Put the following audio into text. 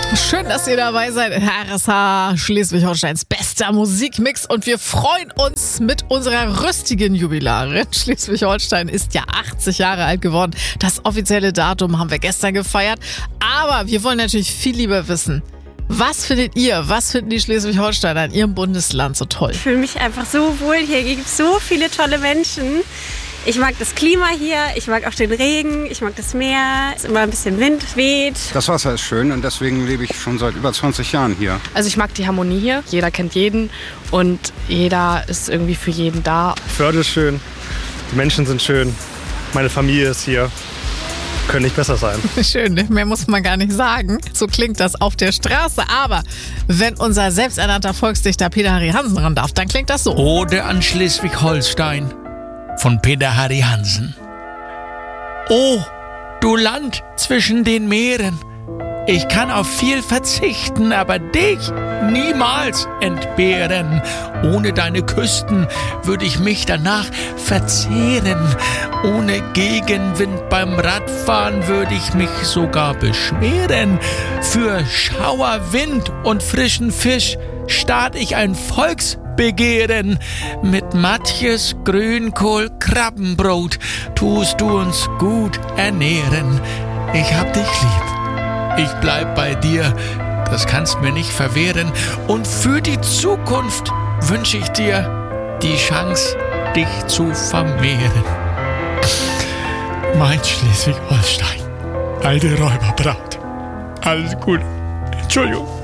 Schön, dass ihr dabei seid. RSH Schleswig-Holsteins bester Musikmix und wir freuen uns mit unserer rüstigen Jubilarin. Schleswig-Holstein ist ja 80 Jahre alt geworden. Das offizielle Datum haben wir gestern gefeiert. Aber wir wollen natürlich viel lieber wissen, was findet ihr, was finden die Schleswig-Holsteiner in ihrem Bundesland so toll? Ich fühle mich einfach so wohl hier. Hier gibt es so viele tolle Menschen. Ich mag das Klima hier, ich mag auch den Regen, ich mag das Meer. Es ist immer ein bisschen Wind, weht. Das Wasser ist schön und deswegen lebe ich schon seit über 20 Jahren hier. Also ich mag die Harmonie hier. Jeder kennt jeden und jeder ist irgendwie für jeden da. Förde ist schön, die Menschen sind schön, meine Familie ist hier. Können nicht besser sein. Schön, mehr muss man gar nicht sagen. So klingt das auf der Straße. Aber wenn unser selbsternannter Volksdichter Peter Harry Hansen ran darf, dann klingt das so. Ode an Schleswig-Holstein von Peter Harry Hansen. Oh, du Land zwischen den Meeren. Ich kann auf viel verzichten, aber dich niemals entbehren. Ohne deine Küsten würde ich mich danach verzehren. Ohne Gegenwind beim Radfahren würde ich mich sogar beschweren. Für Schauerwind und frischen Fisch start ich ein Volksbegehren. Mit Matjes, Grünkohl, Krabbenbrot tust du uns gut ernähren. Ich hab dich lieb. Ich bleib bei dir, das kannst mir nicht verwehren. Und für die Zukunft wünsche ich dir die Chance, dich zu vermehren. Mein Schleswig-Holstein, alte Räuberbraut. Alles Gute. Entschuldigung.